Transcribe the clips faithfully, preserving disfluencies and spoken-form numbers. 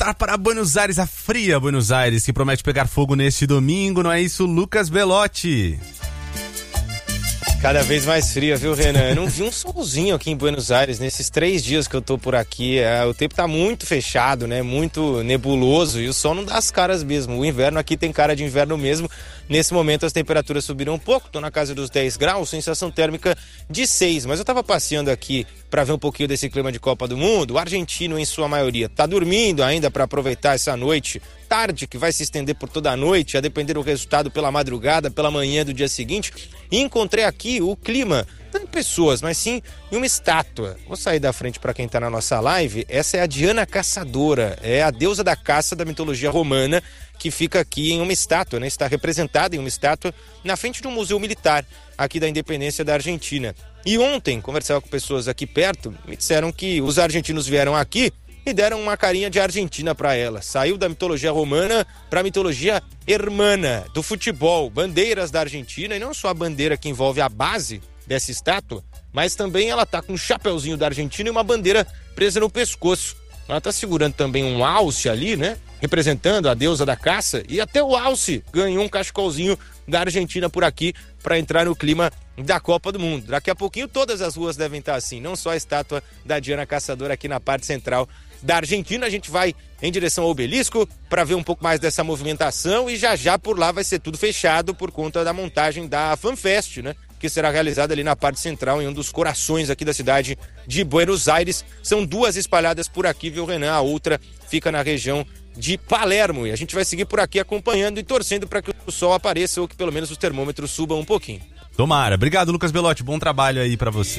voltar para Buenos Aires, a fria Buenos Aires, que promete pegar fogo neste domingo, não é isso, Lucas Belotti? Cada vez mais fria, viu, Renan? Eu não vi um solzinho aqui em Buenos Aires nesses três dias que eu tô por aqui. É, o tempo tá muito fechado, né? Muito nebuloso e o sol não dá as caras mesmo. O inverno aqui tem cara de inverno mesmo. Nesse momento as temperaturas subiram um pouco, tô na casa dos dez graus, sensação térmica de seis. Mas eu tava passeando aqui para ver um pouquinho desse clima de Copa do Mundo. O argentino, em sua maioria, tá dormindo ainda para aproveitar essa noite tarde, que vai se estender por toda a noite, a depender do resultado pela madrugada, pela manhã do dia seguinte. E encontrei aqui o clima, não em pessoas, mas sim em uma estátua. Vou sair da frente para quem tá na nossa live. Essa é a Diana Caçadora, é a deusa da caça da mitologia romana, que fica aqui em uma estátua, né? Está representada em uma estátua na frente de um museu militar aqui da Independência da Argentina. E ontem, conversava com pessoas aqui perto, me disseram que os argentinos vieram aqui e deram uma carinha de Argentina para ela. Saiu da mitologia romana para a mitologia hermana, do futebol, bandeiras da Argentina, e não só a bandeira que envolve a base dessa estátua, mas também ela tá com um chapeuzinho da Argentina e uma bandeira presa no pescoço. Ela tá segurando também um alce ali, né? Representando a deusa da caça, e até o alce ganhou um cachecolzinho da Argentina por aqui para entrar no clima da Copa do Mundo. Daqui a pouquinho todas as ruas devem estar assim, não só a estátua da Diana Caçadora aqui na parte central da Argentina. A gente vai em direção ao Obelisco para ver um pouco mais dessa movimentação, e já já por lá vai ser tudo fechado por conta da montagem da FanFest, né? Que será realizada ali na parte central, em um dos corações aqui da cidade de Buenos Aires. São duas espalhadas por aqui, viu, Renan? A outra fica na região de Palermo, e a gente vai seguir por aqui acompanhando e torcendo para que o sol apareça, ou que pelo menos os termômetros subam um pouquinho. Tomara. Obrigado, Lucas Belotti. Bom trabalho aí pra você.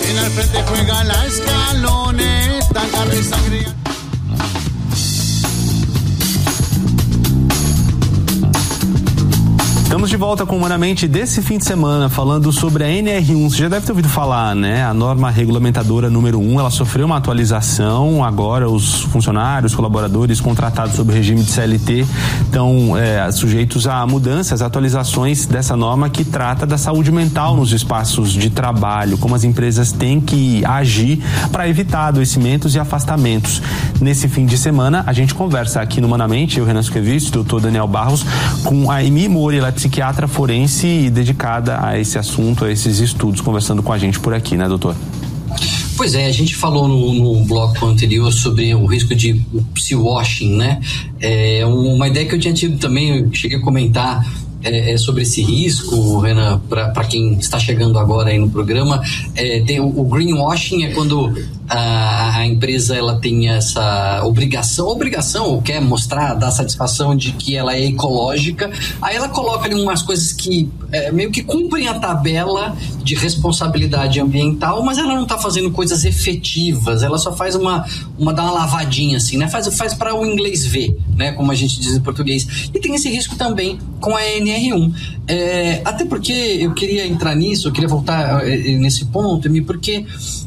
Estamos de volta com o Humanamente desse fim de semana, falando sobre a N R um. Você já deve ter ouvido falar, né? A norma regulamentadora número um, ela sofreu uma atualização. Agora os funcionários, colaboradores contratados sob o regime de C L T estão é, sujeitos a mudanças, atualizações dessa norma que trata da saúde mental nos espaços de trabalho, como as empresas têm que agir para evitar adoecimentos e afastamentos. Nesse fim de semana, a gente conversa aqui no Humanamente, eu, Renan Suquevich, doutor Daniel Barros, com a Emi Mori, ela é psiquiatra forense e dedicada a esse assunto, a esses estudos, conversando com a gente por aqui, né, doutor? Pois é, a gente falou no, no bloco anterior sobre o risco de psi-washing, né? É uma ideia que eu tinha tido também, eu cheguei a comentar é, é sobre esse risco, Renan, para quem está chegando agora aí no programa. É, tem o, o greenwashing é quando a, a empresa ela tem essa obrigação, obrigação ou quer mostrar, dar satisfação de que ela é ecológica, aí ela coloca ali umas coisas que é, meio que cumprem a tabela de responsabilidade ambiental, mas ela não está fazendo coisas efetivas, ela só faz uma, uma dá uma lavadinha assim, né? Faz, faz para o inglês ver, né? Como a gente diz em português. E tem esse risco também com a N R um. É, até porque eu queria entrar nisso, eu queria voltar nesse ponto, porque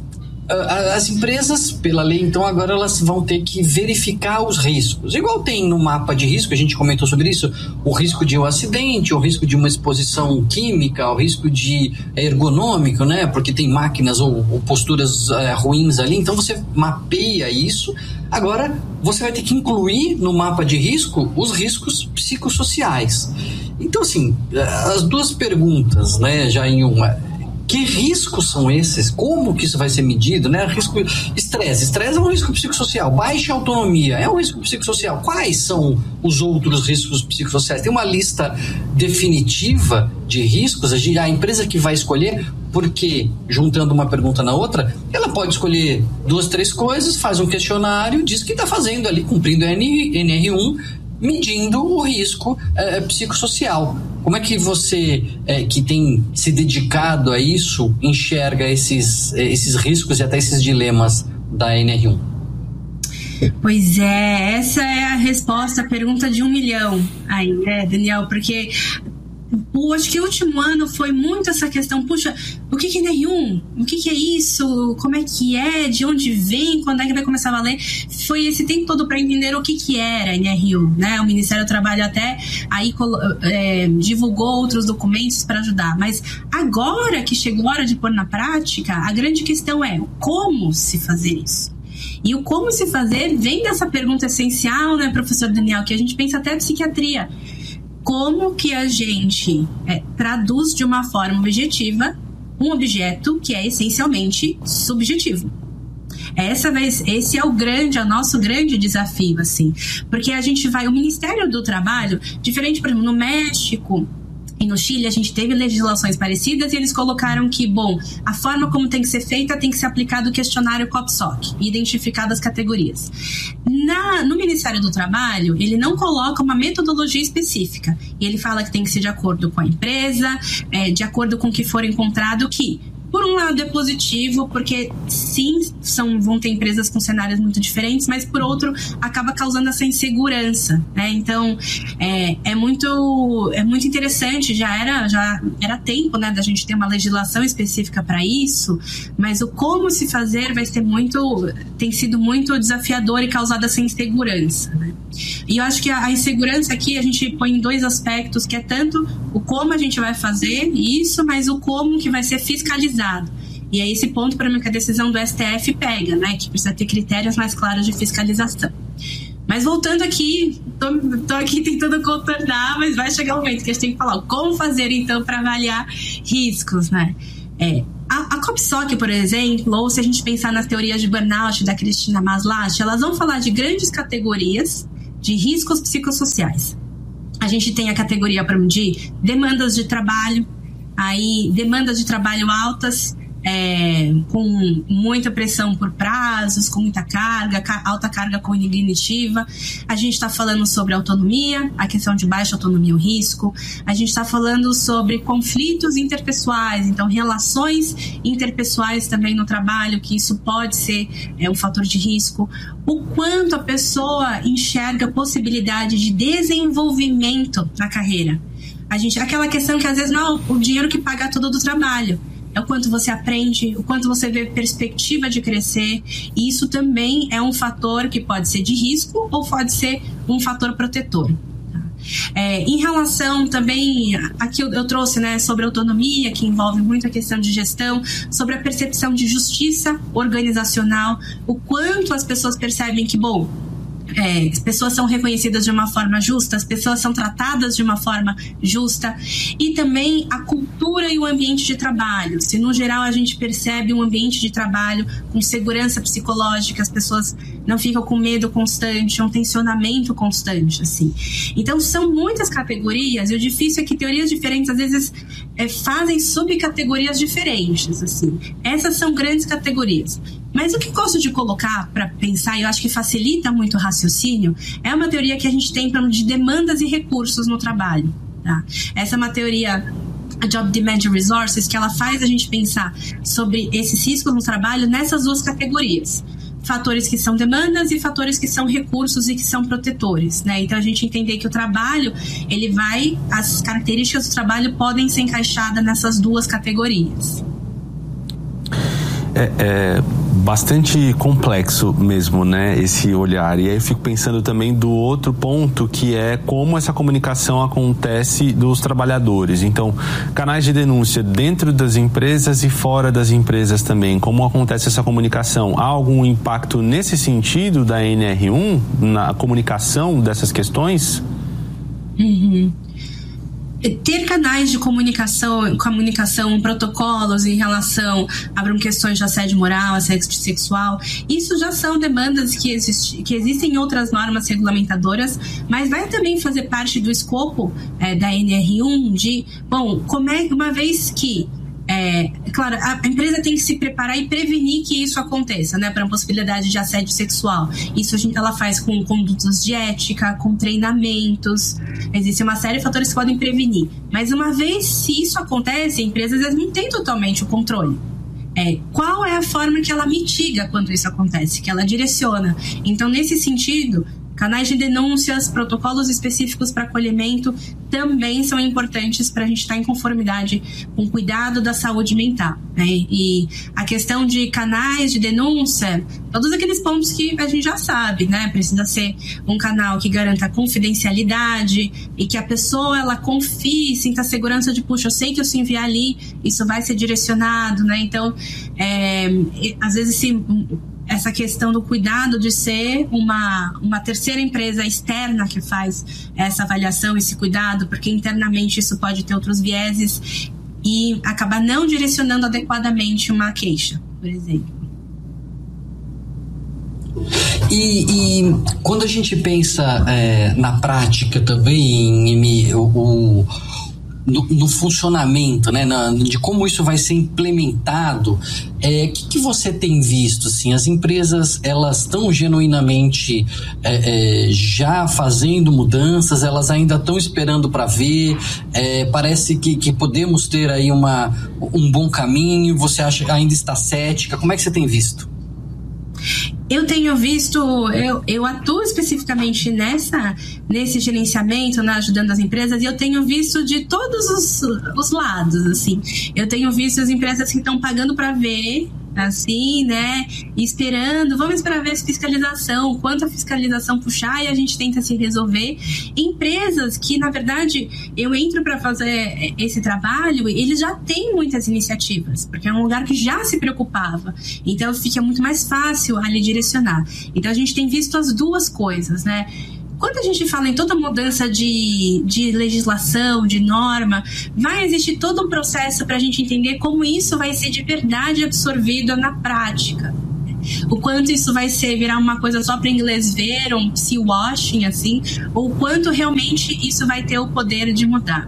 as empresas, pela lei, então agora elas vão ter que verificar os riscos. Igual tem no mapa de risco, a gente comentou sobre isso, o risco de um acidente, o risco de uma exposição química, o risco de ergonômico, né? Porque tem máquinas ou, ou posturas é, ruins ali, então você mapeia isso. Agora, você vai ter que incluir no mapa de risco os riscos psicossociais. Então, assim, as duas perguntas, né, já em uma... Que riscos são esses? Como que isso vai ser medido? Né? Risco, estresse. Estresse é um risco psicossocial. Baixa autonomia é um risco psicossocial. Quais são os outros riscos psicossociais? Tem uma lista definitiva de riscos. A, gente, a empresa que vai escolher, porque, juntando uma pergunta na outra, ela pode escolher duas, três coisas, faz um questionário, diz que está fazendo ali, cumprindo a N R um, medindo o risco é, psicossocial. Como é que você, é, que tem se dedicado a isso, enxerga esses, esses riscos e até esses dilemas da N R um? Pois é, essa é a resposta à pergunta de um milhão aí, né, Daniel? Porque eu acho que o último ano foi muito essa questão, puxa, o que, que é N R um? O que, que é isso? Como é que é? De onde vem? Quando é que vai começar a valer? Foi esse tempo todo para entender o que, que era N R um, né? O Ministério do Trabalho até aí é, divulgou outros documentos para ajudar, mas agora que chegou a hora de pôr na prática, a grande questão é como se fazer isso. E o como se fazer vem dessa pergunta essencial, né, professor Daniel, que a gente pensa até a psiquiatria. Como que a gente é, traduz de uma forma objetiva um objeto que é essencialmente subjetivo? Essa vez, esse é o grande, é o nosso grande desafio, assim. Porque a gente vai, o Ministério do Trabalho, diferente, por exemplo, no México e no Chile, a gente teve legislações parecidas e eles colocaram que, bom, a forma como tem que ser feita tem que ser aplicado o questionário COPSOC e identificadas as categorias. Na, no Ministério do Trabalho, ele não coloca uma metodologia específica. E ele fala que tem que ser de acordo com a empresa, é, de acordo com o que for encontrado, que... Por um lado é positivo, porque sim, são, vão ter empresas com cenários muito diferentes, mas por outro acaba causando essa insegurança, né? Então é, é, muito, é muito interessante, já era, já era tempo, né, da gente ter uma legislação específica para isso, mas o como se fazer vai ser muito, tem sido muito desafiador e causado essa insegurança, né? E eu acho que a, a insegurança aqui a gente põe em dois aspectos, que é tanto o como a gente vai fazer isso, mas o como que vai ser fiscalizado. E é esse ponto, para mim, que a decisão do S T F pega, né? Que precisa ter critérios mais claros de fiscalização. Mas voltando aqui, tô, tô aqui tentando contornar, mas vai chegar o momento que a gente tem que falar como fazer, então, para avaliar riscos, né? É, a, a COPSOC, por exemplo, ou se a gente pensar nas teorias de burnout da Cristina Maslach, elas vão falar de grandes categorias de riscos psicossociais. A gente tem a categoria, por exemplo, de demandas de trabalho, aí demandas de trabalho altas, é, com muita pressão por prazos, com muita carga, alta carga cognitiva. A gente está falando sobre autonomia, a questão de baixa autonomia, o risco. A gente está falando sobre conflitos interpessoais, então relações interpessoais também no trabalho, que isso pode ser é, um fator de risco. O quanto a pessoa enxerga a possibilidade de desenvolvimento na carreira. A gente, aquela questão que às vezes não, o dinheiro que paga tudo do trabalho. É o quanto você aprende, o quanto você vê perspectiva de crescer. E isso também é um fator que pode ser de risco ou pode ser um fator protetor. É, em relação também, aqui eu, eu trouxe, né, sobre autonomia, que envolve muito a questão de gestão, sobre a percepção de justiça organizacional, o quanto as pessoas percebem que, bom, É, as pessoas são reconhecidas de uma forma justa, as pessoas são tratadas de uma forma justa, e também a cultura e o ambiente de trabalho. Se no geral a gente percebe um ambiente de trabalho com segurança psicológica, as pessoas não ficam com medo constante, um tensionamento constante, assim. Então são muitas categorias, e o difícil é que teorias diferentes às vezes é, fazem subcategorias diferentes, assim. Essas são grandes categorias. Mas o que gosto de colocar para pensar, e eu acho que facilita muito o raciocínio, é uma teoria que a gente tem de demandas e recursos no trabalho. Tá? Essa é uma teoria, a Job Demand Resources, que ela faz a gente pensar sobre esses riscos no trabalho nessas duas categorias. Fatores que são demandas e fatores que são recursos e que são protetores, né? Então a gente entender que o trabalho, ele vai, as características do trabalho podem ser encaixadas nessas duas categorias. É, é bastante complexo mesmo, né, esse olhar. E aí eu fico pensando também do outro ponto, que é como essa comunicação acontece dos trabalhadores. Então, canais de denúncia dentro das empresas e fora das empresas também. Como acontece essa comunicação? Há algum impacto nesse sentido da N R um, na comunicação dessas questões? Uhum. Ter canais de comunicação, comunicação, protocolos em relação a questões de assédio moral, assédio sexual, isso já são demandas que, existe, que existem em outras normas regulamentadoras, mas vai também fazer parte do escopo é, da N R um de, bom, como é uma vez que É, claro, a empresa tem que se preparar e prevenir que isso aconteça, né, para uma possibilidade de assédio sexual. Isso a gente, ela faz com condutas de ética, com treinamentos. Existe uma série de fatores que podem prevenir. Mas uma vez se isso acontece, a empresa às vezes não tem totalmente o controle. É, qual é a forma que ela mitiga quando isso acontece, que ela direciona? Então, nesse sentido, canais de denúncias, protocolos específicos para acolhimento também são importantes para a gente estar em conformidade com o cuidado da saúde mental, né? E a questão de canais de denúncia, todos aqueles pontos que a gente já sabe, né? Precisa ser um canal que garanta confidencialidade e que a pessoa, ela confie, sinta a segurança de, puxa, eu sei que eu se enviar ali, isso vai ser direcionado, né? Então, é, às vezes, se essa questão do cuidado de ser uma, uma terceira empresa externa que faz essa avaliação, esse cuidado, porque internamente isso pode ter outros vieses e acabar não direcionando adequadamente uma queixa, por exemplo. E, e quando a gente pensa é, na prática também, em, o, o, no, no funcionamento, né, na, de como isso vai ser implementado, o é, que, que você tem visto? Assim, as empresas, elas estão genuinamente é, é, já fazendo mudanças, elas ainda estão esperando para ver, é, parece que, que podemos ter aí uma, um bom caminho, você acha, ainda está cética, como é que você tem visto? Eu tenho visto, eu, eu atuo especificamente nessa, nesse gerenciamento, né, ajudando as empresas, e eu tenho visto de todos os, os lados, assim. Eu tenho visto as empresas que estão pagando para ver, assim, né, esperando, vamos esperar ver a fiscalização, quanto a fiscalização puxar e a gente tenta se resolver. Empresas que, na verdade, eu entro para fazer esse trabalho, eles já têm muitas iniciativas, porque é um lugar que já se preocupava, então fica muito mais fácil ali direcionar. Então a gente tem visto as duas coisas, né? Quando a gente fala em toda mudança de, de legislação, de norma, vai existir todo um processo para a gente entender como isso vai ser de verdade absorvido na prática. O quanto isso vai ser virar uma coisa só para inglês ver, um sea-washing, assim, ou o quanto realmente isso vai ter o poder de mudar.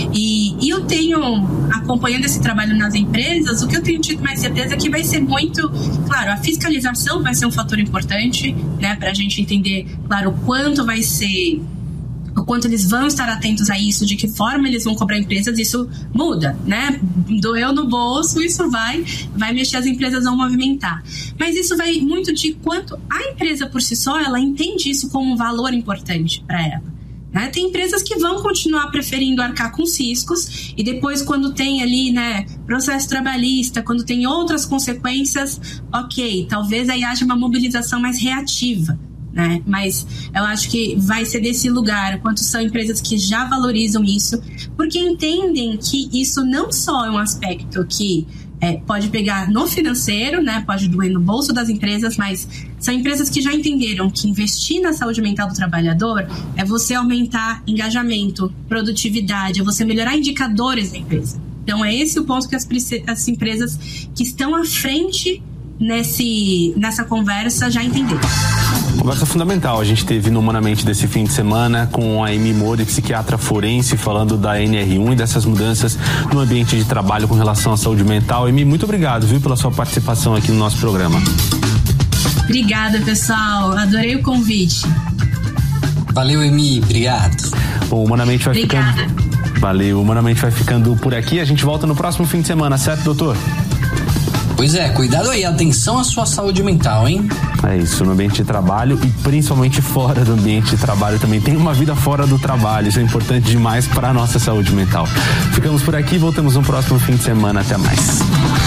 E, e eu tenho, acompanhando esse trabalho nas empresas, o que eu tenho tido mais certeza é que vai ser muito, claro, a fiscalização vai ser um fator importante, né, para a gente entender, claro, o quanto vai ser, o quanto eles vão estar atentos a isso, de que forma eles vão cobrar empresas, isso muda, né? Doeu no bolso, isso vai, vai mexer, as empresas vão movimentar. Mas isso vai muito de quanto a empresa por si só, ela entende isso como um valor importante para ela. Né? Tem empresas que vão continuar preferindo arcar com os riscos e depois, quando tem ali, né, processo trabalhista, quando tem outras consequências, ok, talvez aí haja uma mobilização mais reativa. Né? Mas eu acho que vai ser desse lugar, quanto são empresas que já valorizam isso, porque entendem que isso não só é um aspecto que é, pode pegar no financeiro, né? Pode doer no bolso das empresas, mas são empresas que já entenderam que investir na saúde mental do trabalhador é você aumentar engajamento, produtividade, é você melhorar indicadores da empresa. Então é esse o ponto que as, as empresas que estão à frente nesse, nessa conversa já entenderam. Conversa fundamental a gente teve no Humanamente desse fim de semana com a Amy Mori, psiquiatra forense, falando da N R um e dessas mudanças no ambiente de trabalho com relação à saúde mental. Amy, muito obrigado, viu, pela sua participação aqui no nosso programa. Obrigada, pessoal. Adorei o convite. Valeu, Amy. Obrigado. Bom, o Humanamente vai Obrigada. ficando... Valeu, o Humanamente vai ficando por aqui. A gente volta no próximo fim de semana, certo, doutor? Pois é, cuidado aí, atenção à sua saúde mental, hein? É isso, no ambiente de trabalho e principalmente fora do ambiente de trabalho também. Tem uma vida fora do trabalho, isso é importante demais para a nossa saúde mental. Ficamos por aqui, voltamos no próximo fim de semana. Até mais.